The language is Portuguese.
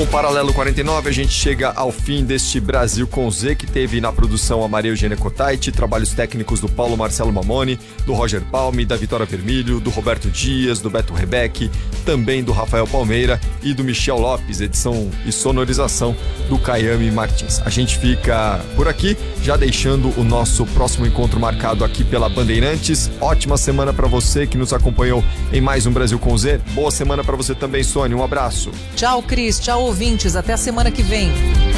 Com o Paralelo 49, a gente chega ao fim deste Brasil com Z, que teve na produção a Maria Eugênia Cotaiti, trabalhos técnicos do Paulo Marcelo Mamoni, do Roger Palme, da Vitória Vermilho, do Roberto Dias, do Beto Rebeck, também do Rafael Palmeira e do Michel Lopes, edição e sonorização do Caiame Martins. A gente fica por aqui, já deixando o nosso próximo encontro marcado aqui pela Bandeirantes. Ótima semana para você que nos acompanhou em mais um Brasil com Z. Boa semana para você também, Sônia. Um abraço. Tchau, Cris. Tchau, ouvintes. Até a semana que vem.